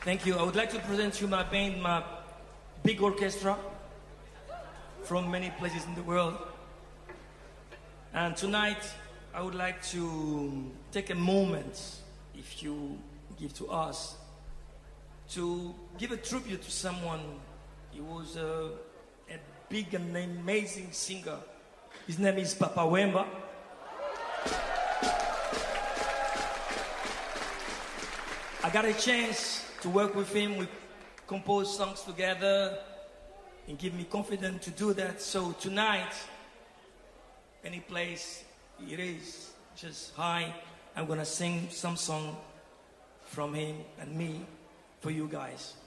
Thank you. I would like to present you my band, my big orchestra from many places in the world. And tonight, I would like to take a moment, if you give to us, to give a tribute to someone. He was a big and amazing singer. His name is Papa Wemba. I got a chance to work with him. We composed songs together and give me confidence to do that. So tonight, any place it is, just hi, I'm gonna sing some song from him and me for you guys.